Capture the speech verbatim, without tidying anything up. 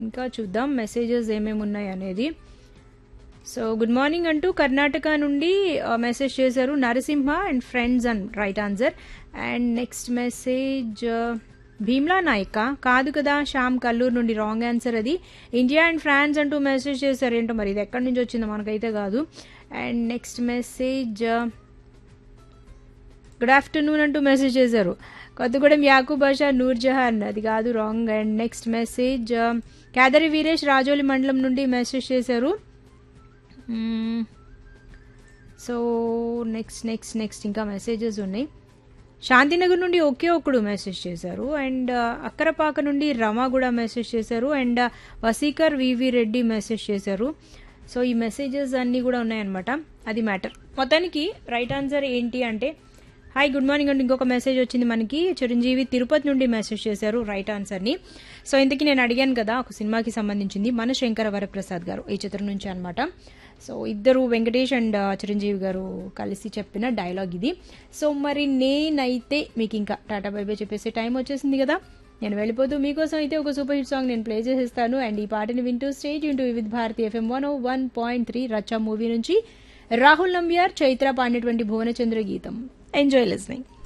ఇంకా చూద్దాం మెసేజెస్ ఏమేమి ఉన్నాయి అనేది. సో గుడ్ మార్నింగ్ అంటూ కర్ణాటక నుండి మెసేజ్ చేశారు Narasimha and friends and right answer. And next message Bheemla నాయక కాదు కదా, శ్యామ్ కల్లూరు నుండి రాంగ్ ఆన్సర్ అది. ఇండియా అండ్ ఫ్రాన్స్ అంటూ మెసేజ్ చేశారు, ఏంటో మరి ఇది ఎక్కడి నుంచి వచ్చిందో మనకైతే కాదు. And next message good afternoon అంటూ మెసేజ్ చేశారు కొత్తగూడెం యాకూబ్ బాషా నూర్జహాన్, అది కాదు wrong. And next message Kedari Veeresh Rajoli మండలం నుండి మెసేజ్ చేశారు. సో నెక్స్ట్ నెక్స్ట్ నెక్స్ట్ ఇంకా మెసేజెస్ ఉన్నాయి. శాంతినగర్ నుండి ఒకే ఒక్కడు మెసేజ్ చేశారు. అండ్ అక్కరపాక నుండి రమ కూడా మెసేజ్ చేశారు. And Vasikar V V Reddy message చేశారు. సో ఈ మెసేజెస్ అన్నీ కూడా ఉన్నాయన్నమాట, అది మ్యాటర్. మొత్తానికి రైట్ ఆన్సర్ ఏంటి అంటే హాయ్ గుడ్ మార్నింగ్ అండి. ఇంకొక మెసేజ్ వచ్చింది మనకి, చిరంజీవి తిరుపతి నుండి మెసేజ్ చేశారు రైట్ ఆన్సర్ని. సో ఇంతకీ నేను అడిగాను కదా ఒక సినిమాకి సంబంధించింది, మన శంకర వరప్రసాద్ గారు ఈ చిత్రం నుంచి అనమాట. సో ఇద్దరు వెంకటేష్ అండ్ చిరంజీవి గారు కలిసి చెప్పిన డైలాగ్ ఇది. సో మరి నేనైతే మీకు ఇంకా టాటా బై బై చెప్పేసే టైం వచ్చేసింది కదా, నేను వెళ్ళిపోతూ మీకోసం అయితే ఒక సూపర్ హిట్ సాంగ్ నేను ప్లే చేసేస్తాను. అండ్ ఈ పాటని వింటూ stage into Vividh Bharati FM one ఓ వన్ పాయింట్ త్రీ రచ్చా మూవీ నుంచి రాహుల్ నంబియార్ చైత్ర పాడినటువంటి భువనచంద్ర గీతం. Enjoy listening.